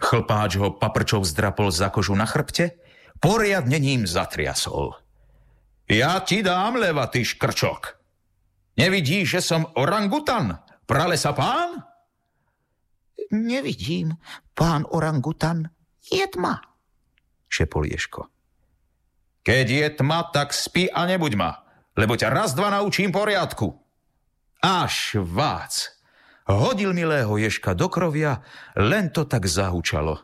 Chlpáč ho paprčou zdrapol za kožu na chrbte, poriadne ním zatriasol. Ja ti dám leva, ty škrčok. Nevidíš, že som orangutan, pralesa pán? Nevidím, pán orangutan, je tma, šepol Ježko. Keď je tma, tak spí a nebuď ma, lebo ťa raz, dva naučím poriadku. Až vác. Hodil milého Ježka do krovia, len to tak zahučalo.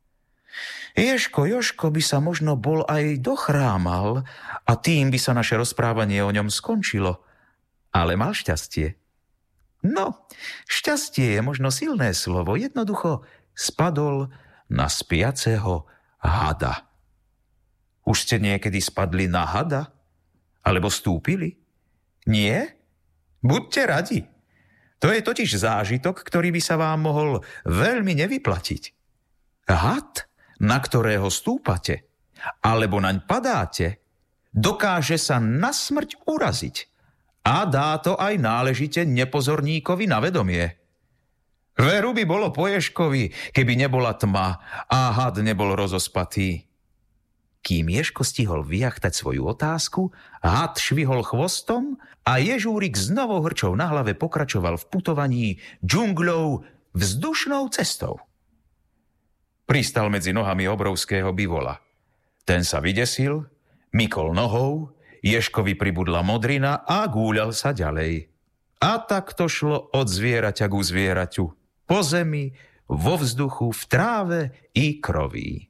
Jožko by sa možno bol aj dochrámal a tým by sa naše rozprávanie o ňom skončilo. Ale mal šťastie. No, šťastie je možno silné slovo. Jednoducho spadol na spiaceho hada. Už ste niekedy spadli na hada? Alebo stúpili? Nie? Buďte radi. To je totiž zážitok, ktorý by sa vám mohol veľmi nevyplatiť. Had, na ktorého stúpate, alebo naň padáte, dokáže sa na smrť uraziť a dá to aj náležite nepozorníkovi na vedomie. Veru by bolo po Ježkovi, keby nebola tma a had nebol rozospatý. Kým Ježko stihol vyjachtať svoju otázku, had švihol chvostom a Ježúrik s novou hrčou na hlave pokračoval v putovaní džungľou vzdušnou cestou. Pristal medzi nohami obrovského bivola. Ten sa vydesil, mykol nohou, Ježkovi pribudla modrina a gúľal sa ďalej. A tak to šlo od zvieraťa ku zvieraťu, po zemi, vo vzduchu, v tráve i kroví.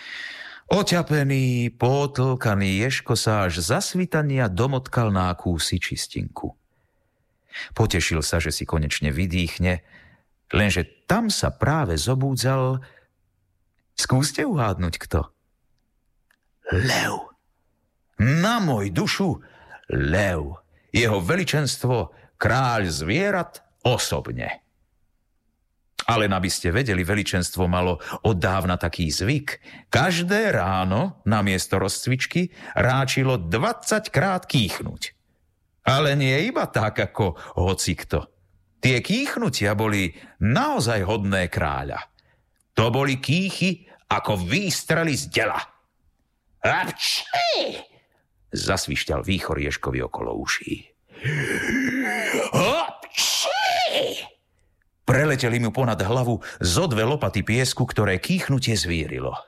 Oťapený, potlkaný Ježko sa až za svitania domotkal na akúsi čistinku. Potešil sa, že si konečne vydýchne, lenže tam sa práve zobúdzal. Skúste uhádnuť kto? Lev. Na môj dušu, lev. Jeho veličenstvo, kráľ zvierat, osobne. Ale aby ste vedeli, veličenstvo malo od dávna taký zvyk. Každé ráno namiesto rozcvičky ráčilo 20 krát kýchnuť. Ale nie iba tak, ako hocikto. Tie kýchnutia boli naozaj hodné kráľa. To boli kýchy ako výstrely z dela. Apči! Zasvišťal výchor Ježkovi okolo uší. Apči! Preleteli mu ponad hlavu zo 2 lopaty piesku, ktoré kýchnutie zvírilo.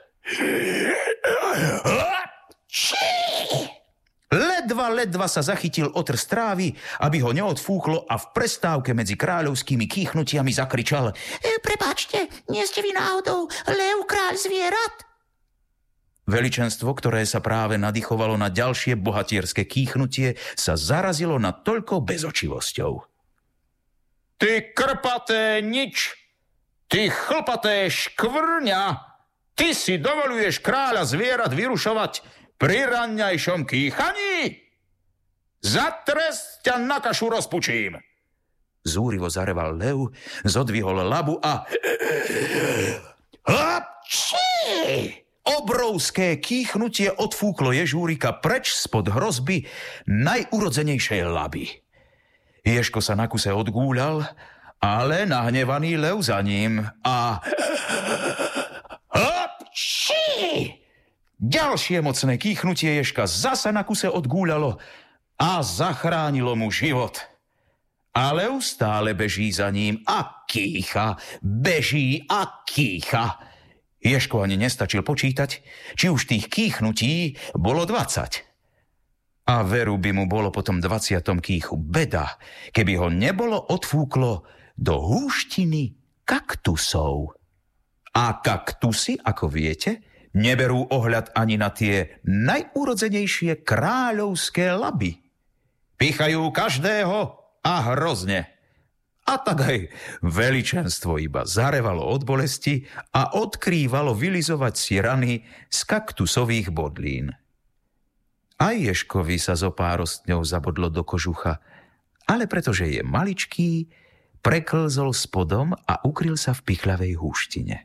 Ledva sa zachytil otr strávy, aby ho neodfúchlo a v prestávke medzi kráľovskými kýchnutiami zakričal: Prepáčte, nie ste vy náhodou lev, kráľ zvierat? Veličenstvo, ktoré sa práve nadýchovalo na ďalšie bohatierské kýchnutie, sa zarazilo nad toľkou bezočivosťou. Ty krpaté nič! Ty chlpaté škvrňa! Ty si dovoluješ kráľa zvierat vyrušovať pri raňajšom kýchaní? Za trest ťa na kašu rozpučím! Zúrivo zareval lev, zodvihol labu a... Hapči! Obrovské kýchnutie odfúklo Ježúrika preč spod hrozby najurodzenejšej laby. Ježko sa na kuse odgúľal, ale nahnevaný lev za ním a... Hapči! Ďalšie mocné kýchnutie Ježka zasa na kuse odgúľalo a zachránilo mu život. A lev stále beží za ním a kýcha, beží a kýcha. Ježko ani nestačil počítať, či už tých kýchnutí bolo 20. A veru by mu bolo potom 20. kýchu beda, keby ho nebolo odfúklo do húštiny kaktusov. A kaktusy, ako viete, neberú ohľad ani na tie najurodzenejšie kráľovské laby. Pichajú každého a hrozne. A tak aj veličenstvo iba zarevalo od bolesti a odkrývalo vylizovať si rany z kaktusových bodlín. Aj Ježkovi sa zo pár rostňov zabodlo do kožucha, ale pretože je maličký, preklzol spodom a ukryl sa v pichľavej húštine.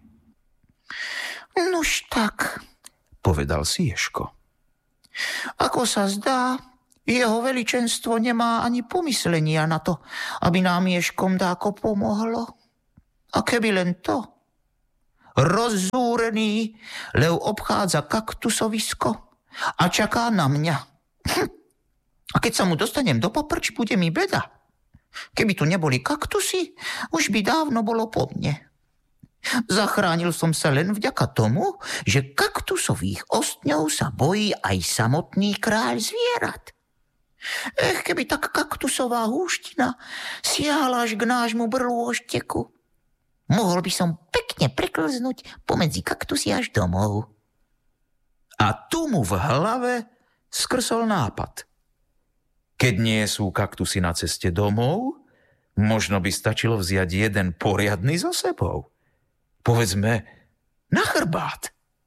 Nuž tak, povedal si Ježko. Ako sa zdá, jeho veličenstvo nemá ani pomyslenia na to, aby nám Ježkom dáko pomohlo. A keby len to, Rozzúrený lev obchádza kaktusovisko a čaká na mňa. A keď sa mu dostanem do paprč, bude mi beda. Keby tu neboli kaktusy, už by dávno bolo po mne. Zachránil som sa len vďaka tomu, že kaktusových ostňov sa bojí aj samotný kráľ zvierat. Keby tak kaktusová húština siahla až k nášmu brlôžteku, mohol by som pekne preklznúť pomedzi kaktusy až domov. A tu mu v hlave skrsol nápad. Keď nie sú kaktusy na ceste domov, možno by stačilo vziať jeden poriadny so sebou. Povedzme, na chrbát.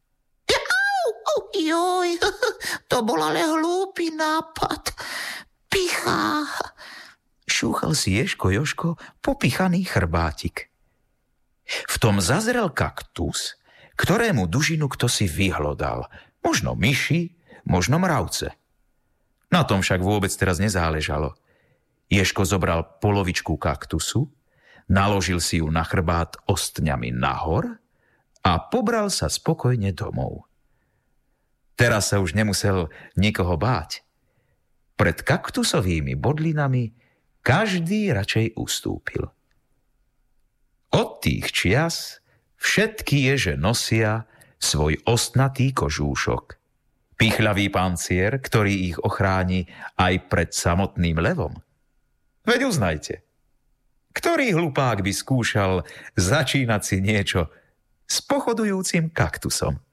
Joj, to bol ale hlúpy nápad. Pichá. Šúchal si Ježko popichaný chrbátik. V tom zazrel kaktus, ktorému dužinu kto si vyhlodal. Možno myši, možno mravce. Na tom však vôbec teraz nezáležalo. Ježko zobral polovičku kaktusu, naložil si ju na chrbát ostňami nahor a pobral sa spokojne domov. Teraz sa už nemusel nikoho báť. Pred kaktusovými bodlinami každý radšej ustúpil. Od tých čias všetky ježe nosia svoj ostnatý kožúšok. Pichľavý pancier, ktorý ich ochráni aj pred samotným levom. Veď uznajte, ktorý hlupák by skúšal začínať si niečo s pochodujúcim kaktusom?